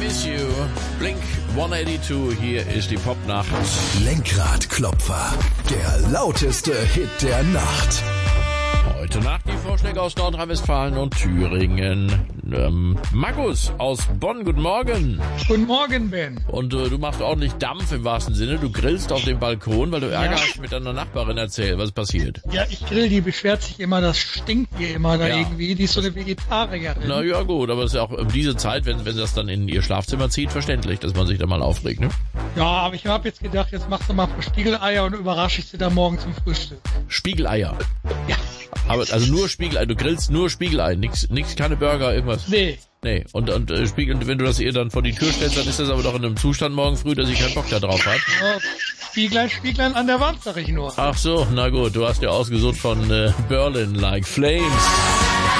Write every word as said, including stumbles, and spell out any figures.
Miss You. Blink hundertzweiundachtzig, hier ist die Popnacht. Lenkradklopfer, der lauteste Hit der Nacht. Heute Nacht die Vorschläge aus Nordrhein-Westfalen und Thüringen. Ähm, Markus aus Bonn, guten Morgen. Guten Morgen, Ben. Und äh, du machst ordentlich Dampf im wahrsten Sinne. Du grillst auf dem Balkon, weil du Ärger Ja. hast mit deiner Nachbarin. Erzähl, was ist passiert? Ja, ich grill, die beschwert sich immer, das stinkt hier immer da Ja. irgendwie. Die ist so eine Vegetarierin. Na ja, gut, aber es ist ja auch um diese Zeit, wenn, wenn das dann in ihr Schlafzimmer zieht, verständlich, dass man sich da mal aufregt, ne? Ja, aber ich habe jetzt gedacht, jetzt machst du mal Spiegeleier und überrasche ich sie dann morgen zum Frühstück. Spiegeleier. Ja. Aber, also nur Spiegelei, du grillst nur Spiegelei, nix, nix, keine Burger, irgendwas. Nee. Nee, und, und äh, Spiegel, wenn du das ihr dann vor die Tür stellst, dann ist das aber doch in einem Zustand morgen früh, dass sie keinen Bock da drauf hat. Ja, Spieglein, Spieglein an der Wand, sag ich nur. Ach so, na gut, du hast ja ausgesucht von äh, Berlin Like Flames.